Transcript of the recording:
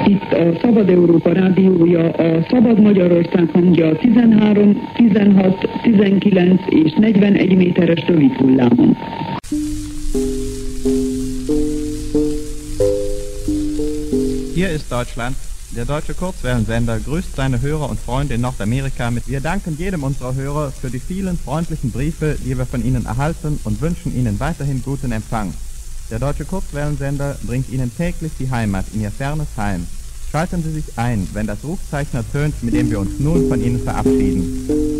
Itt a Szabad Európa rádiója, a Szabad Magyarország hangja 13, 16, 19 és 41 méteres rövid hullámon. Hier ist Deutschland. Der deutsche Kurzwellensender grüßt seine Hörer und Freunde in Nordamerika mit. Wir danken jedem unserer Hörer für die vielen freundlichen Briefe, die wir von Ihnen erhalten und wünschen Ihnen weiterhin guten Empfang. Der deutsche Kurzwellensender bringt Ihnen täglich die Heimat in Ihr fernes Heim. Schalten Sie sich ein, wenn das Rufzeichen ertönt, mit dem wir uns nun von Ihnen verabschieden.